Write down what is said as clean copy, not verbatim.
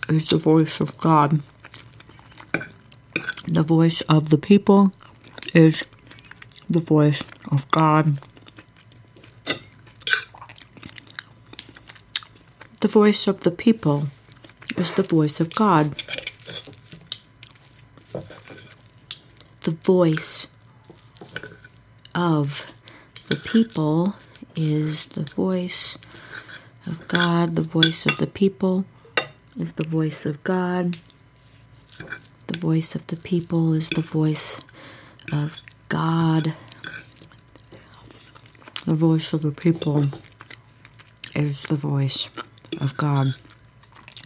is the voice of God. The voice of the people is the voice of God. The voice of the people is the voice of God. The voice of the people is the voice of God. The voice of the people is the voice of God. The voice of the people is the voice of God. The voice of the people is the voice of God.